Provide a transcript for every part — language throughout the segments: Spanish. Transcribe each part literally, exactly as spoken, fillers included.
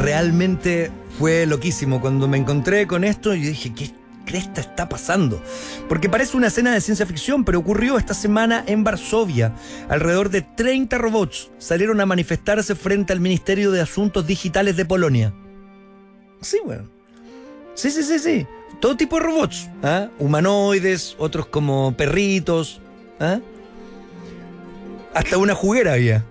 realmente fue loquísimo. Cuando me encontré con esto, yo dije, ¿qué cresta está pasando? Porque parece una escena de ciencia ficción, pero ocurrió esta semana en Varsovia. Alrededor de treinta robots salieron a manifestarse frente al Ministerio de Asuntos Digitales de Polonia. Sí, bueno. Sí, sí, sí, sí. Todo tipo de robots. ¿Ah? Humanoides, otros como perritos. ¿Ah? Hasta una juguera había.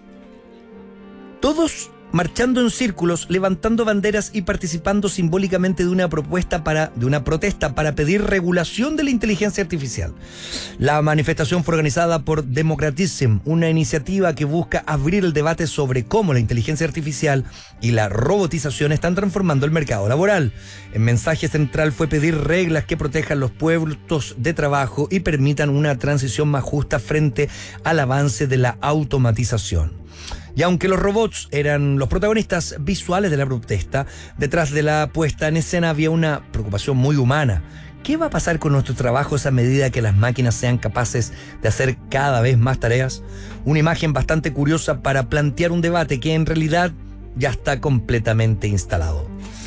Todos marchando en círculos, levantando banderas y participando simbólicamente de una propuesta para, de una protesta para pedir regulación de la inteligencia artificial. La manifestación fue organizada por Democratism, una iniciativa que busca abrir el debate sobre cómo la inteligencia artificial y la robotización están transformando el mercado laboral. El mensaje central fue pedir reglas que protejan los puestos de trabajo y permitan una transición más justa frente al avance de la automatización. Y aunque los robots eran los protagonistas visuales de la protesta, detrás de la puesta en escena había una preocupación muy humana. ¿Qué va a pasar con nuestros trabajos a medida que las máquinas sean capaces de hacer cada vez más tareas? Una imagen bastante curiosa para plantear un debate que en realidad ya está completamente instalado.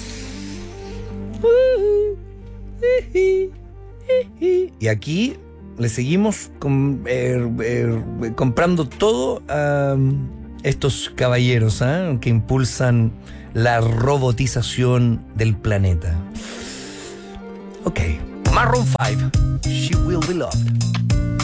Y aquí le seguimos con, eh, eh, comprando todo a estos caballeros ¿eh? que impulsan la robotización del planeta. Ok, Maroon five, She Will Be Loved.